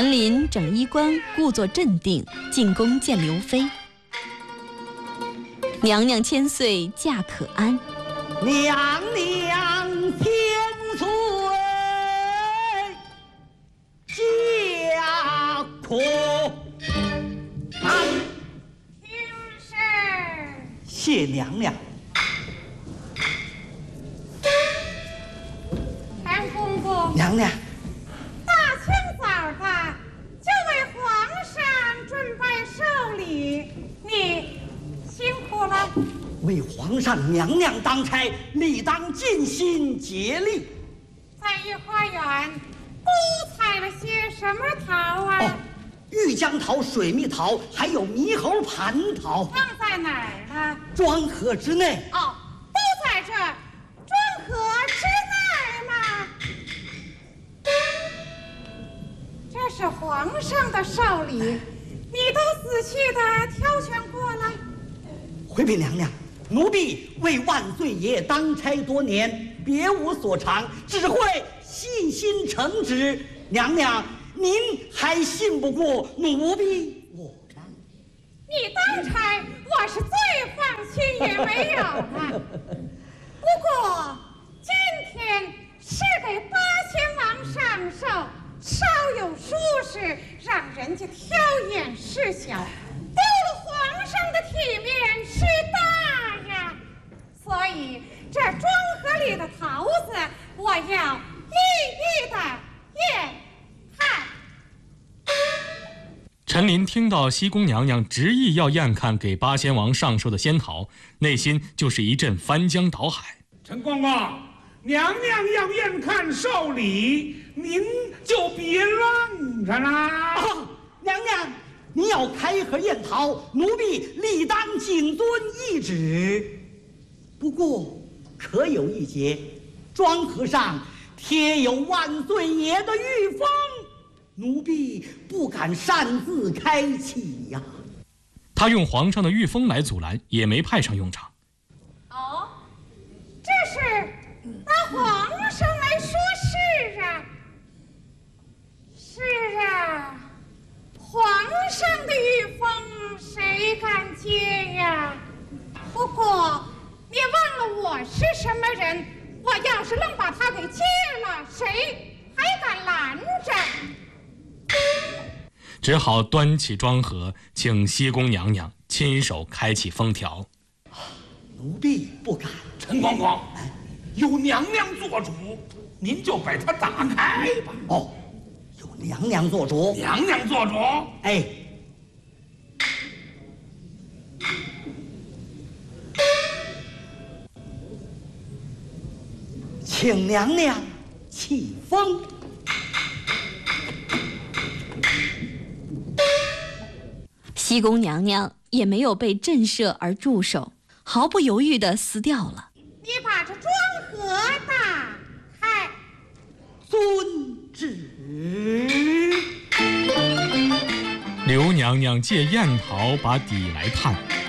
陈琳整衣冠，故作镇定，进宫见刘妃。娘娘千岁驾可安。 娘娘千岁驾可安。 听事。 谢娘娘。 韩公公。 娘娘。 大清早的就为皇上准备寿礼，你辛苦了。 为皇上娘娘当差，理当尽心竭力。 在御花园都采了些什么桃啊？ 玉江桃、水蜜桃，还有猕猴蟠桃。 放在哪儿呢？ 庄盒之内。 都在这庄盒之内吗？这是皇上的寿礼，你都仔细的挑选过了。 回禀娘娘，奴婢为万岁爷当差多年，别无所长，只会细心承职。娘娘，您还信不过奴婢我吗？ 你当差，我是最放心也没有了。不过今天是给八千王上寿，稍有疏失，让人家挑眼视小，丢了皇上的体面是大呀。所以这庄盒里的桃子，我要一一的验看。 陈琳听到西宫娘娘执意要验看给八仙王上寿的仙桃，内心就是一阵翻江倒海。 陈公公，娘娘要验看寿礼，您就别愣着啦。 娘娘，您要开盒验桃，奴婢理当谨遵懿旨。不过可有一节，庄盒上贴有万岁爷的御封，奴婢不敢擅自开启呀。 他用皇上的御封来阻拦，也没派上用场。 这是拿皇上来说事啊。是啊，皇上的御封谁敢接呀？不过你忘了我是什么人，我要是愣把他给接了，谁还敢拦着？ 只好端起庄盒，请西宫娘娘亲手开启封条。 奴婢不敢。 陈公公，有娘娘做主，您就把它打开吧。 有娘娘做主。 娘娘做主。 哎，请娘娘启封。 西宫娘娘也没有被震慑而驻手，毫不犹豫地撕掉了。 你把这庄盒打开。 遵旨。 刘娘娘借验桃把底来探，